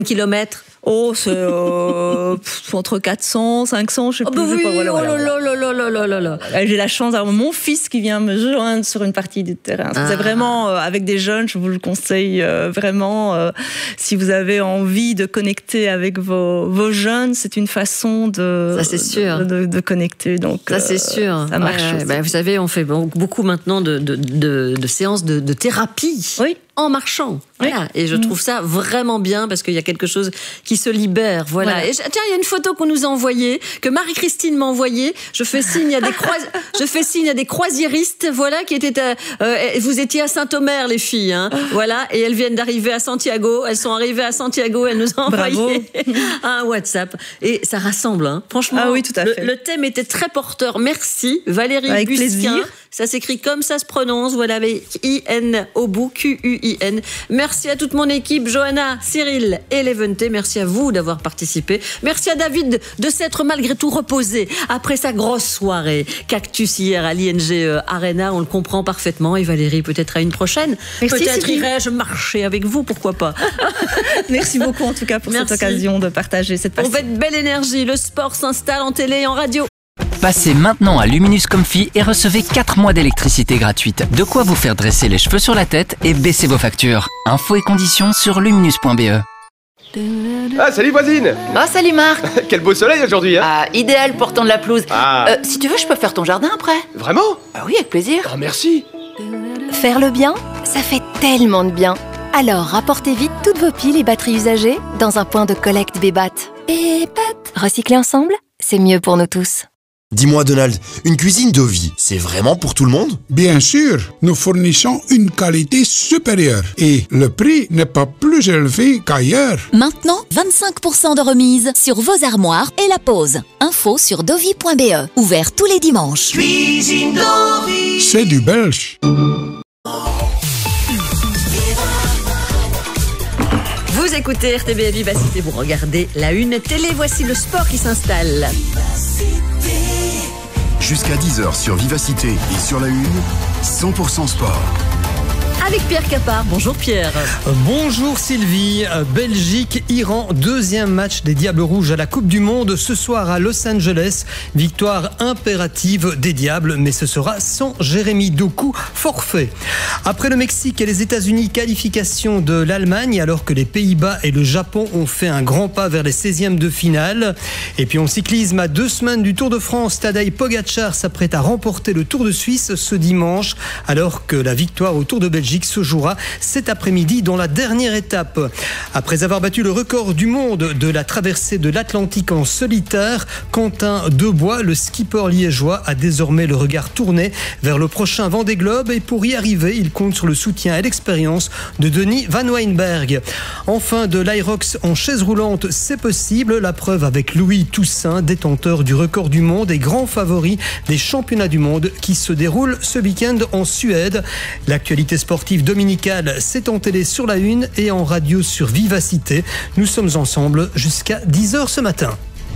kilomètres? Oh, c'est entre 400, 500, je sais plus. Oui, voilà. Oh là. J'ai la chance d'avoir mon fils qui vient me joindre sur une partie du terrain. C'est vraiment, avec des jeunes, je vous le conseille vraiment. Si vous avez envie de connecter avec vos jeunes, c'est une façon de connecter. Donc, ça, c'est sûr. Ça marche aussi. Vous savez, on fait beaucoup maintenant de séances de thérapie. Oui. En marchant. Voilà. Et je trouve ça vraiment bien parce qu'il y a quelque chose qui se libère. Voilà. Et tiens, il y a une photo qu'on nous a envoyée, que Marie-Christine m'a envoyée. Je fais signe à des croisiéristes, voilà, qui étaient vous étiez à Saint-Omer, les filles, hein. Voilà. Et elles viennent d'arriver à Santiago. Elles sont arrivées à Santiago. Elles nous ont envoyé un WhatsApp. Et ça rassemble, hein. Franchement. Ah oui, tout à fait. Le thème était très porteur. Merci, Valérie avec Busquin. plaisir. Ça s'écrit comme ça se prononce, voilà, avec I-N au bout, Q-U-I-N. Merci à toute mon équipe, Johanna, Cyril et Léventé. Merci à vous d'avoir participé. Merci à David de s'être malgré tout reposé après sa grosse soirée Cactus hier à l'ING Arena. On le comprend parfaitement. Et Valérie, peut-être à une prochaine. Peut-être irai-je marcher avec vous, pourquoi pas. Merci beaucoup en tout cas pour cette occasion de partager cette passion. On va être belle énergie. Le sport s'installe en télé et en radio. Passez maintenant à Luminus Comfy et recevez 4 mois d'électricité gratuite. De quoi vous faire dresser les cheveux sur la tête et baisser vos factures. Infos et conditions sur luminus.be. Ah, salut voisine. Oh, salut Marc. Quel beau soleil aujourd'hui, hein. Ah, idéal pour tondre la pelouse. Si tu veux, je peux faire ton jardin après. Vraiment? Ah oui, avec plaisir. Oh, merci. Faire le bien, ça fait tellement de bien. Alors, rapportez vite toutes vos piles et batteries usagées dans un point de collecte Bébat. Recycler ensemble, c'est mieux pour nous tous. Dis-moi Donald, une cuisine Dovie, c'est vraiment pour tout le monde? Bien sûr, nous fournissons une qualité supérieure et le prix n'est pas plus élevé qu'ailleurs. Maintenant, 25% de remise sur vos armoires et la pose. Info sur dovi.be. Ouvert tous les dimanches. Cuisine Dovi. C'est du belge. Vous écoutez RTB Vivacité, vous regardez la une télé. Voici le sport qui s'installe. Jusqu'à 10h sur Vivacité et sur la Une, 100% sport. Avec Pierre Capard. Bonjour Pierre. Bonjour Sylvie. Belgique, Iran, deuxième match des Diables Rouges à la Coupe du Monde ce soir à Los Angeles. Victoire impérative des Diables, mais ce sera sans Jérémy Doku, forfait. Après le Mexique et les États-Unis, qualification de l'Allemagne, alors que les Pays-Bas et le Japon ont fait un grand pas vers les 16e de finale. Et puis en cyclisme, à 2 semaines du Tour de France, Tadej Pogačar s'apprête à remporter le Tour de Suisse ce dimanche, alors que la victoire au Tour de Belgique se jouera cet après-midi dans la dernière étape. Après avoir battu le record du monde de la traversée de l'Atlantique en solitaire, Quentin Debois, le skipper liégeois, a désormais le regard tourné vers le prochain Vendée Globe et pour y arriver, il compte sur le soutien et l'expérience de Denis Van Weinberg. Enfin, de l'Irox en chaise roulante, c'est possible. La preuve avec Louis Toussaint, détenteur du record du monde et grand favori des championnats du monde qui se déroulent ce week-end en Suède. L'actualité sportive dominicale, c'est en télé sur la Une et en radio sur Vivacité. Nous sommes ensemble jusqu'à 10h ce matin.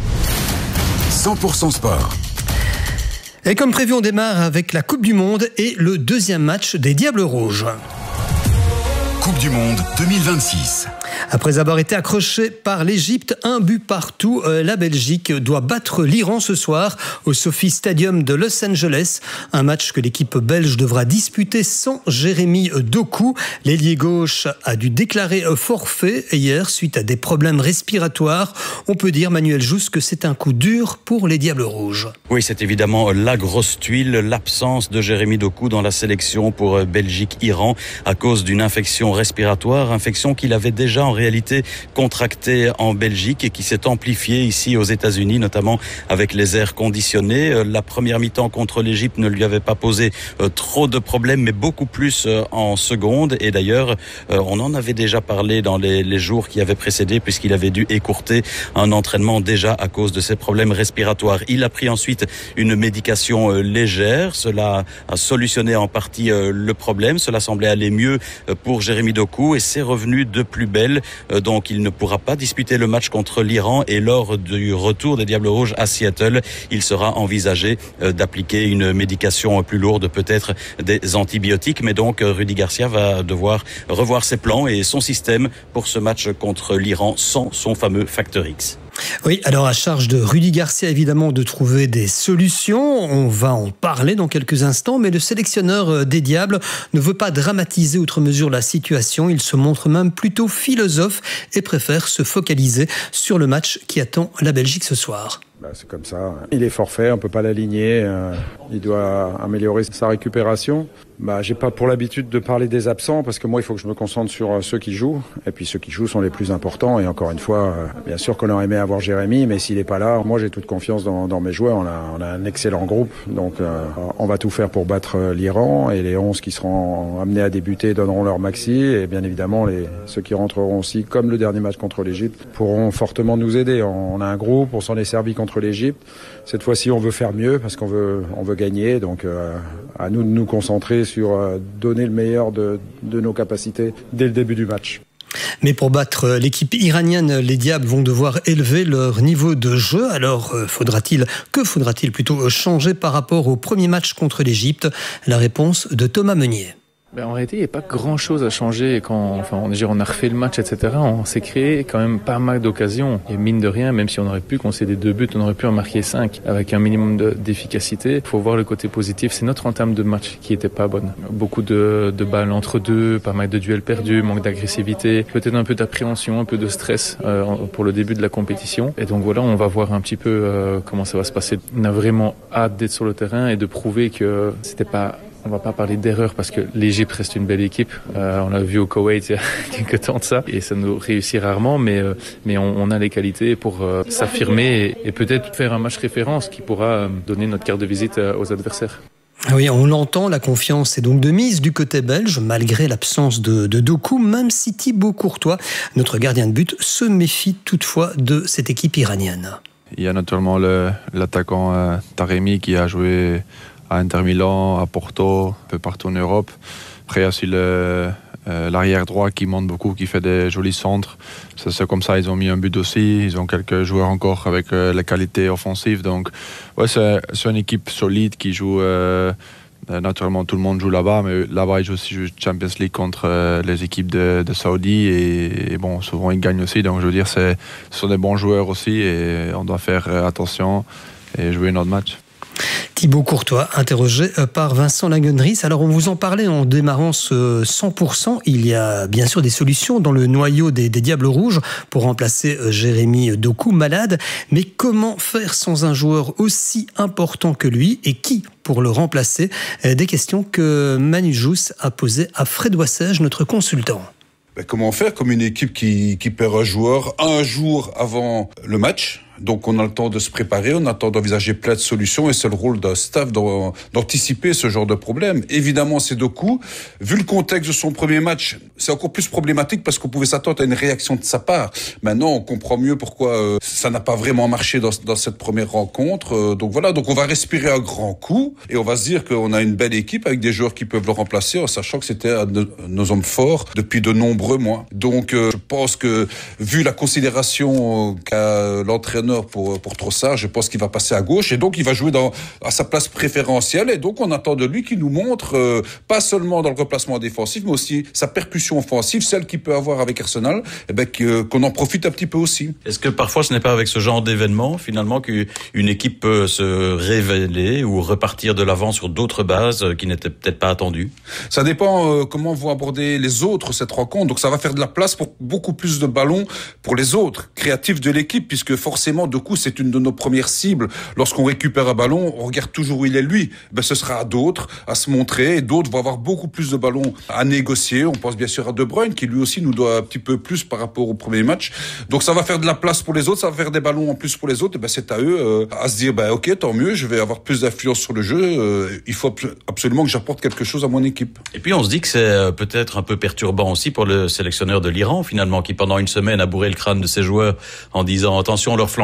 100% sport. Et comme prévu, on démarre avec la Coupe du Monde et le deuxième match des Diables Rouges. Coupe du Monde 2026. Après avoir été accroché par l'Égypte, 1 but partout, la Belgique doit battre l'Iran ce soir au Sophie Stadium de Los Angeles. Un match que l'équipe belge devra disputer sans Jérémy Doku. L'ailier gauche a dû déclarer forfait hier suite à des problèmes respiratoires. On peut dire, Manuel Jousse, que c'est un coup dur pour les Diables Rouges. Oui, c'est évidemment la grosse tuile, l'absence de Jérémy Doku dans la sélection pour Belgique-Iran à cause d'une infection respiratoire, infection qu'il avait déjà en réalité contractée en Belgique et qui s'est amplifiée ici aux États-Unis, notamment avec les airs conditionnés. La première mi-temps contre l'Égypte ne lui avait pas posé trop de problèmes, mais beaucoup plus en seconde. Et d'ailleurs, on en avait déjà parlé dans les jours qui avaient précédé, puisqu'il avait dû écourter un entraînement déjà à cause de ses problèmes respiratoires. Il a pris ensuite une médication légère. Cela a solutionné en partie le problème. Cela semblait aller mieux pour Jérémy Doku et c'est revenu de plus belle. Bruxelles. Donc il ne pourra pas disputer le match contre l'Iran et lors du retour des Diables Rouges à Seattle, il sera envisagé d'appliquer une médication plus lourde, peut-être des antibiotiques. Mais donc Rudy Garcia va devoir revoir ses plans et son système pour ce match contre l'Iran sans son fameux facteur X. Oui, alors à charge de Rudy Garcia évidemment de trouver des solutions. On va en parler dans quelques instants, mais le sélectionneur des Diables ne veut pas dramatiser outre mesure la situation. Il se montre même plutôt philosophe et préfère se focaliser sur le match qui attend la Belgique ce soir. C'est comme ça. Il est forfait, on peut pas l'aligner. Il doit améliorer sa récupération. J'ai pas pour l'habitude de parler des absents parce que moi, il faut que je me concentre sur ceux qui jouent. Et puis ceux qui jouent sont les plus importants. Et encore une fois, bien sûr qu'on aurait aimé avoir Jérémy, mais s'il est pas là, moi j'ai toute confiance dans mes joueurs. On a un excellent groupe, donc on va tout faire pour battre l'Iran. Et les 11 qui seront amenés à débuter donneront leur maxi. Et bien évidemment, ceux qui rentreront aussi, comme le dernier match contre l'Égypte, pourront fortement nous aider. On a un groupe, on s'en est servi contre l'Égypte. Cette fois-ci, on veut faire mieux parce qu'on veut gagner. Donc, à nous de nous concentrer sur donner le meilleur de nos capacités dès le début du match. Mais pour battre l'équipe iranienne, les Diables vont devoir élever leur niveau de jeu. Alors, que faudra-t-il plutôt changer par rapport au premier match contre l'Égypte ? La réponse de Thomas Meunier. En réalité, il n'y a pas grand-chose à changer. On a refait le match, etc. On s'est créé quand même pas mal d'occasions. Et mine de rien, même si on aurait pu concéder 2 buts, on aurait pu en marquer 5 avec un minimum d'efficacité. Il faut voir le côté positif. C'est notre entame de match qui n'était pas bonne. Beaucoup de balles entre deux, pas mal de duels perdus, manque d'agressivité, peut-être un peu d'appréhension, un peu de stress pour le début de la compétition. Et donc voilà, on va voir un petit peu comment ça va se passer. On a vraiment hâte d'être sur le terrain et de prouver que c'était pas... On va pas parler d'erreur parce que l'Égypte reste une belle équipe. On l'a vu au Koweït il y a quelques temps de ça et ça nous réussit rarement, mais on a les qualités pour s'affirmer et peut-être faire un match référence qui pourra donner notre carte de visite aux adversaires. Oui, on l'entend, la confiance est donc de mise du côté belge, malgré l'absence de Doku, même si Thibaut Courtois, notre gardien de but, se méfie toutefois de cette équipe iranienne. Il y a naturellement l'attaquant Taremi qui a joué à Inter Milan, à Porto, un peu partout en Europe. Après, il y a aussi l'arrière droit qui monte beaucoup, qui fait des jolis centres. C'est comme ça, ils ont mis un but aussi. Ils ont quelques joueurs encore avec la qualité offensive. Donc, ouais, c'est une équipe solide qui joue. Naturellement, tout le monde joue là-bas, mais là-bas, ils jouent aussi Champions League contre les équipes de Saoudi. Et bon, souvent, ils gagnent aussi. Donc, je veux dire, ce sont des bons joueurs aussi et on doit faire attention et jouer notre match. Thibaut Courtois, interrogé par Vincent Lagenris. Alors, on vous en parlait en démarrant ce 100%. Il y a bien sûr des solutions dans le noyau des Diables Rouges pour remplacer Jérémy Doku, malade. Mais comment faire sans un joueur aussi important que lui et qui pour le remplacer ? Des questions que Manu Jousse a posées à Fred Wassège, notre consultant. Comment faire comme une équipe qui perd un joueur un jour avant le match ? Donc on a le temps de se préparer, on a le temps d'envisager plein de solutions et c'est le rôle d'un staff d'anticiper ce genre de problème. Évidemment, c'est Doku. Vu le contexte de son premier match, c'est encore plus problématique parce qu'on pouvait s'attendre à une réaction de sa part. Maintenant, on comprend mieux pourquoi ça n'a pas vraiment marché dans cette première rencontre. Donc voilà, donc on va respirer un grand coup et on va se dire qu'on a une belle équipe avec des joueurs qui peuvent le remplacer en sachant que c'était un de nos hommes forts depuis de nombreux mois. Donc je pense que vu la considération qu'a l'entraîneur pour Trossard, je pense qu'il va passer à gauche et donc il va jouer à sa place préférentielle et donc on attend de lui qu'il nous montre pas seulement dans le remplacement défensif mais aussi sa percussion offensive, celle qu'il peut avoir avec Arsenal, qu'on en profite un petit peu aussi. Est-ce que parfois ce n'est pas avec ce genre d'événement finalement qu'une équipe peut se révéler ou repartir de l'avant sur d'autres bases qui n'étaient peut-être pas attendues ? Ça dépend comment vont aborder les autres cette rencontre, donc ça va faire de la place pour beaucoup plus de ballons pour les autres créatifs de l'équipe puisque forcément Doku, c'est une de nos premières cibles. Lorsqu'on récupère un ballon, on regarde toujours où il est lui. Ce sera à d'autres à se montrer et d'autres vont avoir beaucoup plus de ballons à négocier. On pense bien sûr à De Bruyne qui lui aussi nous doit un petit peu plus par rapport au premier match. Donc ça va faire de la place pour les autres, ça va faire des ballons en plus pour les autres. Et c'est à eux à se dire ok, tant mieux, je vais avoir plus d'influence sur le jeu. Il faut absolument que j'apporte quelque chose à mon équipe. Et puis on se dit que c'est peut-être un peu perturbant aussi pour le sélectionneur de l'Iran finalement qui pendant une semaine a bourré le crâne de ses joueurs en disant attention leur flanc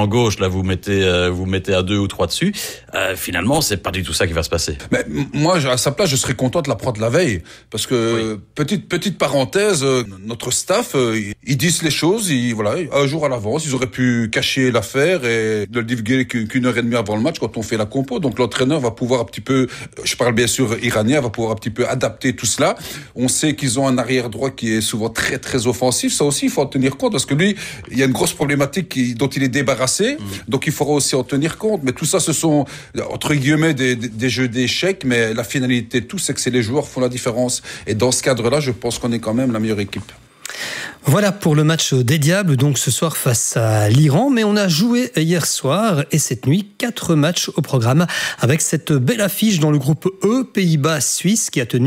flanc gauche, là vous mettez à 2 ou 3 dessus. Finalement, c'est pas du tout ça qui va se passer. Mais moi, à sa place, je serais content de la prendre la veille, parce que petite parenthèse, notre staff, ils disent les choses, voilà, un jour à l'avance, ils auraient pu cacher l'affaire et de le divulguer qu'une heure et demie avant le match quand on fait la compo. Donc l'entraîneur va pouvoir un petit peu, je parle bien sûr iranien, va pouvoir un petit peu adapter tout cela. On sait qu'ils ont un arrière droit qui est souvent très très offensif. Ça aussi, il faut en tenir compte, parce que lui, il y a une grosse problématique dont il est débarrassé. Donc il faudra aussi en tenir compte. Mais tout ça, ce sont entre guillemets des jeux d'échecs, mais la finalité de tout, c'est que les joueurs font la différence. Et dans ce cadre-là, je pense qu'on est quand même la meilleure équipe. Voilà pour le match des Diables, donc ce soir face à l'Iran. Mais on a joué hier soir et cette nuit 4 matchs au programme avec cette belle affiche dans le groupe E, Pays-Bas-Suisse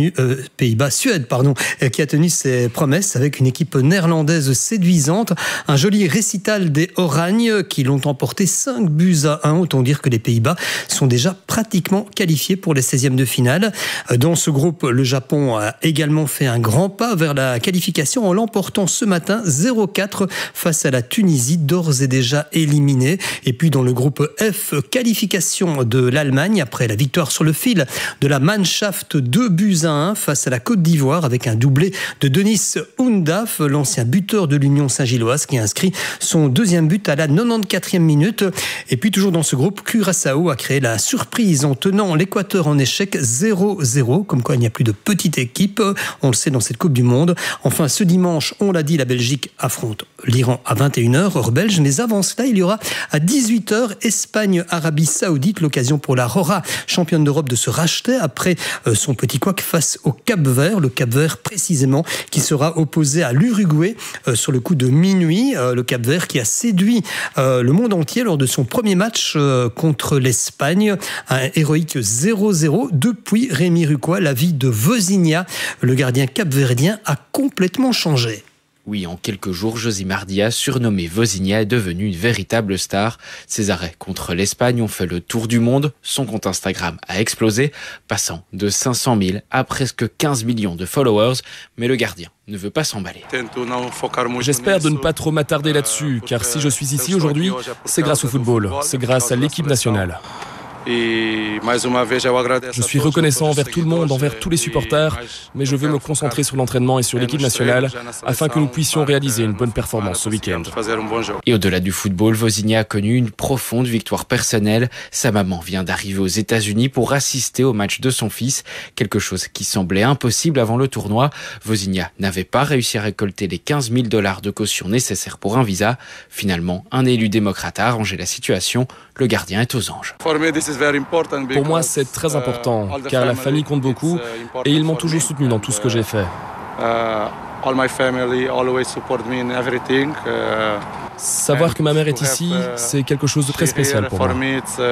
Suède, qui a tenu ses promesses avec une équipe néerlandaise séduisante. Un joli récital des Oragnes qui l'ont emporté 5-1. Autant dire que les Pays-Bas sont déjà pratiquement qualifiés pour les 16e de finale. Dans ce groupe, le Japon a également fait un grand pas vers la qualification en l'emportant ce matin 0-4 face à la Tunisie, d'ores et déjà éliminée. Et puis dans le groupe F, qualification de l'Allemagne après la victoire sur le fil de la Mannschaft 2-1 face à la Côte d'Ivoire avec un doublé de Denis Undav, l'ancien buteur de l'Union Saint-Gilloise qui a inscrit son 2e but à la 94e minute. Et puis toujours dans ce groupe, Curaçao a créé la surprise en tenant l'Équateur en échec 0-0, comme quoi il n'y a plus de petite équipe, on le sait dans cette Coupe du Monde. Enfin, ce dimanche, on l'a dit, la Belgique affronte l'Iran à 21h, heure belge, mais avant cela, il y aura à 18h Espagne-Arabie Saoudite, l'occasion pour la Rora, championne d'Europe, de se racheter après son petit couac face au Cap-Vert, le Cap-Vert précisément, qui sera opposé à l'Uruguay sur le coup de minuit, le Cap-Vert qui a séduit le monde entier lors de son premier match contre l'Espagne, un héroïque 0-0. Depuis Rémi Rucois, la vie de Vozinha, le gardien capverdien, a complètement changé. Oui, en quelques jours, Josimar Diaz, surnommé Vozinha, est devenu une véritable star. Ses arrêts contre l'Espagne ont fait le tour du monde. Son compte Instagram a explosé, passant de 500 000 à presque 15 millions de followers. Mais le gardien ne veut pas s'emballer. J'espère de ne pas trop m'attarder là-dessus, car si je suis ici aujourd'hui, c'est grâce au football, c'est grâce à l'équipe nationale. Je suis reconnaissant envers tout le monde, envers tous les supporters, mais je veux me concentrer sur l'entraînement et sur l'équipe nationale afin que nous puissions réaliser une bonne performance ce week-end. Et au-delà du football, Vozinha a connu une profonde victoire personnelle. Sa maman vient d'arriver aux États-Unis pour assister au match de son fils, quelque chose qui semblait impossible avant le tournoi. Vozinha n'avait pas réussi à récolter les $15 000 de caution nécessaires pour un visa. Finalement, un élu démocrate a arrangé la situation. Le gardien est aux anges. Pour moi, c'est très important, car la famille compte beaucoup et ils m'ont toujours soutenu dans tout ce que j'ai fait. Savoir que ma mère est ici, c'est quelque chose de très spécial pour moi.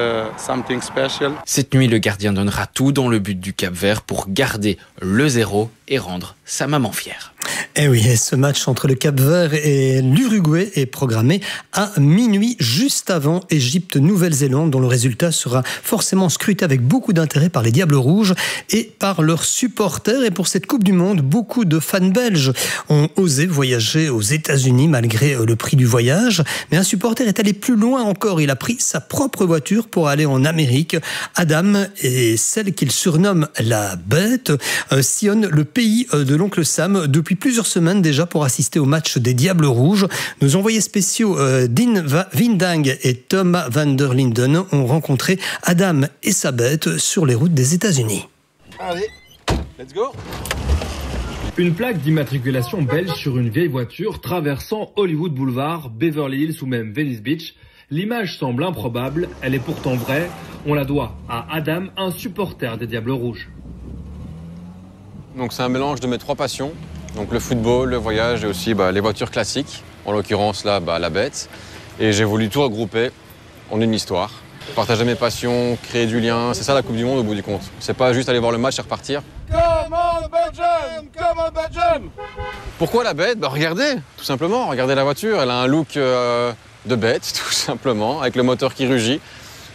Cette nuit, le gardien donnera tout dans le but du Cap-Vert pour garder le 0 et rendre sa maman fière. Eh oui, ce match entre le Cap-Vert et l'Uruguay est programmé à minuit, juste avant Égypte-Nouvelle-Zélande, dont le résultat sera forcément scruté avec beaucoup d'intérêt par les Diables Rouges et par leurs supporters. Et pour cette Coupe du Monde, beaucoup de fans belges ont osé voyager aux États-Unis malgré le prix du voyage. Mais un supporter est allé plus loin encore. Il a pris sa propre voiture pour aller en Amérique. Adam et celle qu'il surnomme la Bête sillonnent le pays de l'oncle Sam depuis plusieurs semaines déjà pour assister au match des Diables Rouges. Nos envoyés spéciaux Dean Vindang et Thomas van der Linden ont rencontré Adam et sa bête sur les routes des États-Unis. Allez, let's go! Une plaque d'immatriculation belge sur une vieille voiture traversant Hollywood Boulevard, Beverly Hills ou même Venice Beach. L'image semble improbable, elle est pourtant vraie. On la doit à Adam, un supporter des Diables Rouges. Donc c'est un mélange de mes 3 passions. Donc le football, le voyage et aussi les voitures classiques. En l'occurrence là, la Bête. Et j'ai voulu tout regrouper en une histoire. Partager mes passions, créer du lien, c'est ça la Coupe du Monde au bout du compte. C'est pas juste aller voir le match et repartir. Come on Belgium! Come on Belgium! Pourquoi la Bête? Regardez, tout simplement. Regardez la voiture, elle a un look de bête, tout simplement, avec le moteur qui rugit.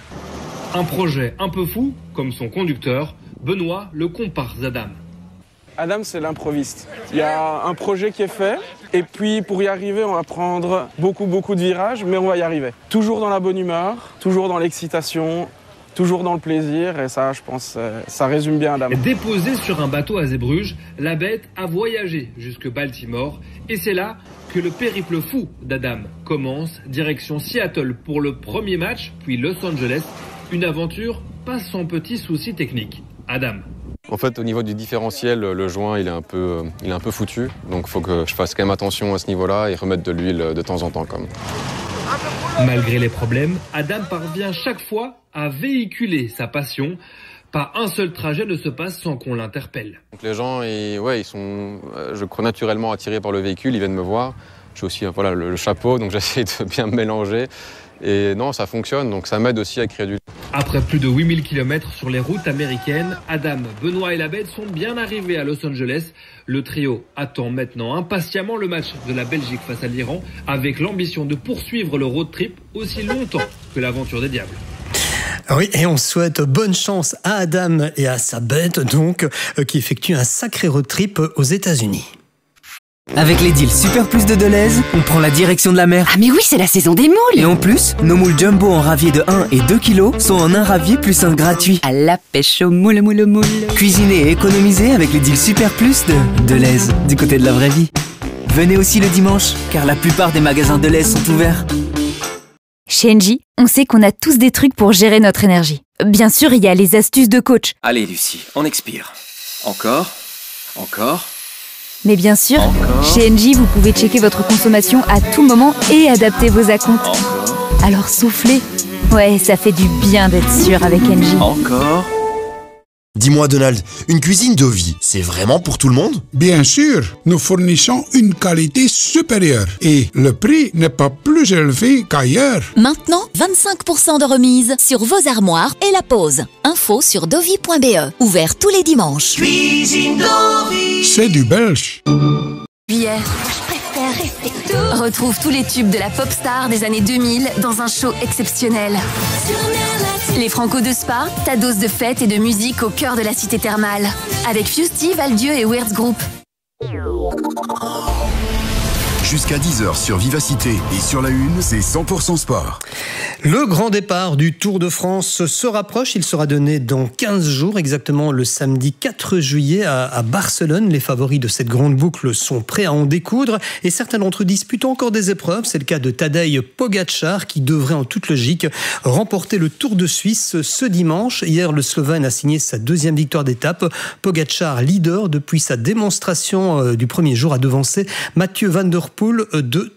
Un projet un peu fou, comme son conducteur, Benoît, le comparse d'Adam. Adam, c'est l'improviste. Il y a un projet qui est fait, et puis pour y arriver, on va prendre beaucoup de virages, mais on va y arriver. Toujours dans la bonne humeur, toujours dans l'excitation, toujours dans le plaisir, et ça, je pense, ça résume bien Adam. Déposé sur un bateau à Zeebrugge, la bête a voyagé jusque Baltimore, et c'est là que le périple fou d'Adam commence, direction Seattle pour le premier match, puis Los Angeles, une aventure pas sans petits soucis techniques. Adam. En fait, au niveau du différentiel, le joint, il est un peu foutu. Donc, il faut que je fasse quand même attention à ce niveau-là et remettre de l'huile de temps en temps. Malgré les problèmes, Adam parvient chaque fois à véhiculer sa passion. Pas un seul trajet ne se passe sans qu'on l'interpelle. Donc, les gens, ils sont, je crois, naturellement attirés par le véhicule. Ils viennent me voir. J'ai aussi le chapeau, donc j'essaie de bien me mélanger. Et non, ça fonctionne, donc ça m'aide aussi à créer du... Après plus de 8000 km sur les routes américaines, Adam, Benoît et la bête sont bien arrivés à Los Angeles. Le trio attend maintenant impatiemment le match de la Belgique face à l'Iran, avec l'ambition de poursuivre le road trip aussi longtemps que l'aventure des diables. Oui, et on souhaite bonne chance à Adam et à sa bête, donc, qui effectue un sacré road trip aux États-Unis. Avec les deals Super Plus de Deleuze, on prend la direction de la mer. Ah mais oui, c'est la saison des moules. Et en plus, nos moules jumbo en ravier de 1 et 2 kilos sont en un ravier plus un gratuit. À la pêche aux moules. Cuisiner et économiser avec les deals Super Plus de Deleuze, du côté de la vraie vie. Venez aussi le dimanche, car la plupart des magasins Deleuze sont ouverts. Chez Engie, on sait qu'on a tous des trucs pour gérer notre énergie. Bien sûr, il y a les astuces de coach. Allez Lucie, on expire. Encore. Mais bien sûr, chez Engie, vous pouvez checker votre consommation à tout moment et adapter vos acomptes. Alors soufflez. Ouais, ça fait du bien d'être sûr avec Engie. Encore. Dis-moi Donald, une cuisine de vie, c'est vraiment pour tout le monde? Bien sûr, nous fournissons une qualité supérieure et le prix n'est pas plus élevé qu'ailleurs. Maintenant, 25% de remise sur vos armoires et la pause. Info sur dovi.be. Ouvert tous les dimanches. Cuisine Dovi. C'est du belge. Hier, je préfère rester tout. Retrouve tous les tubes de la pop star des années 2000 dans un show exceptionnel. Les Franco de Spa, ta dose de fête et de musique au cœur de la cité thermale. Avec Fusty, Valdieu et Weird Group. Jusqu'à 10h sur Vivacité et sur la Une, c'est 100% sport. Le grand départ du Tour de France se rapproche. Il sera donné dans 15 jours, exactement le samedi 4 juillet à Barcelone. Les favoris de cette grande boucle sont prêts à en découdre et certains d'entre eux disputent encore des épreuves. C'est le cas de Tadej Pogačar qui devrait en toute logique remporter le Tour de Suisse ce dimanche. Hier, le Slovène a signé sa deuxième victoire d'étape. Pogačar, leader depuis sa démonstration du premier jour, a devancé Mathieu Van Der Poel de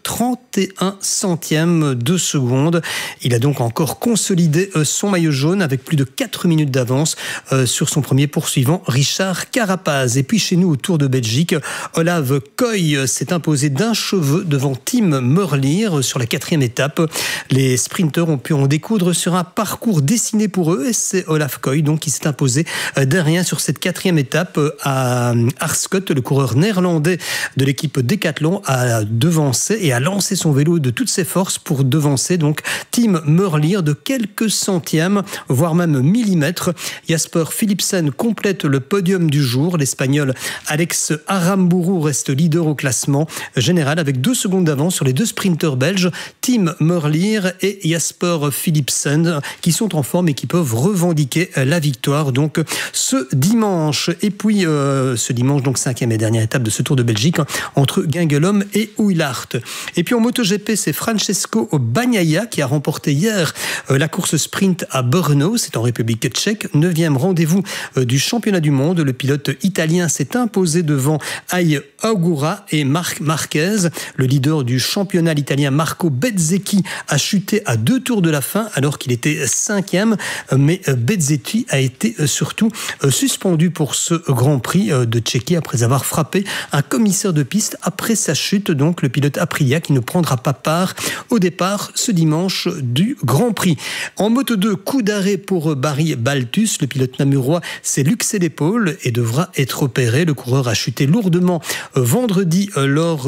31 centièmes de seconde. Il a donc encore consolidé son maillot jaune avec plus de 4 minutes d'avance sur son premier poursuivant, Richard Carapaz. Et puis chez nous, au Tour de Belgique, Olav Koy s'est imposé d'un cheveu devant Tim Merlier sur la 4e étape. Les sprinteurs ont pu en découdre sur un parcours dessiné pour eux et c'est Olav Koy donc qui s'est imposé d'un rien sur cette 4e étape à Arscott. Le coureur néerlandais de l'équipe Decathlon a devancé et a lancé son vélo de toutes ses forces pour devancer donc Tim Merlier de quelques centièmes, voire même millimètres. Jasper Philipsen complète le podium du jour. L'Espagnol Alex Aramburu reste leader au classement général avec 2 secondes d'avance sur les 2 sprinteurs belges, Tim Merlier et Jasper Philipsen, qui sont en forme et qui peuvent revendiquer la victoire donc ce dimanche. Et puis ce dimanche, donc 5e et dernière étape de ce Tour de Belgique entre Guingelom et Oeilhart. Et puis en MotoGP, c'est Francesco Bagnaia qui a remporté hier la course sprint à Brno, c'est en République tchèque, 9e rendez-vous du championnat du monde. Le pilote italien s'est imposé devant Ai Augura et Marc Marquez. Le leader du championnat, l'italien Marco Bezzecchi, a chuté à 2 tours de la fin alors qu'il était 5e, mais Bezzecchi a été surtout suspendu pour ce Grand Prix de Tchéquie après avoir frappé un commissaire de piste après sa chute, donc le pilote Aprilia qui ne prendra pas part au départ ce dimanche du Grand Prix. En Moto 2, coup d'arrêt pour Barry Baltus. Le pilote namurois s'est luxé l'épaule et devra être opéré. Le coureur a chuté lourdement vendredi lors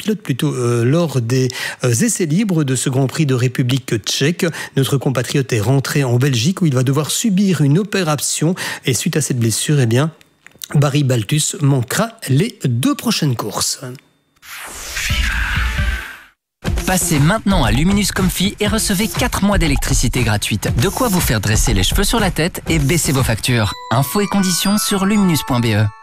des essais libres de ce Grand Prix de République tchèque. Notre compatriote est rentré en Belgique où il va devoir subir une opération et suite à cette blessure, Barry Baltus manquera les 2 prochaines courses. Passez maintenant à Luminous Comfy et recevez 4 mois d'électricité gratuite. De quoi vous faire dresser les cheveux sur la tête et baisser vos factures. Infos et conditions sur luminous.be.